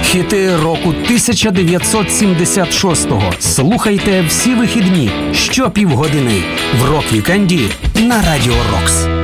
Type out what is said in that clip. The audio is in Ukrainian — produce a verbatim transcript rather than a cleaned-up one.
Хіти року тисяча дев'ятсот сімдесят шостого. Слухайте всі вихідні щопівгодини в рок-вікенді на Радіо Рокс.